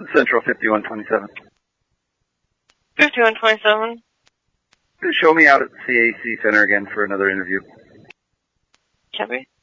Central 5127. 5127. Show me out at the CAC Center again for another interview. Copy.